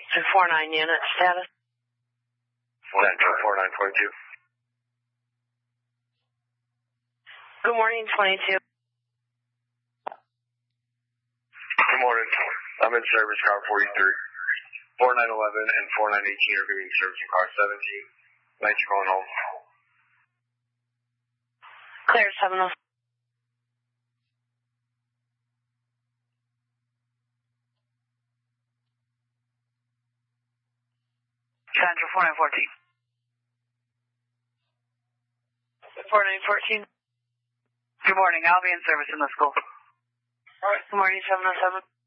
249 unit status. Central 4942. Good morning, 22. Good morning. I'm in service, car 43. 4911 and 4918 are giving service in car 17. Thanks for calling home. Clear 706. Central 4914. 4914. Good morning. I'll be in service in the school. Good morning, 707.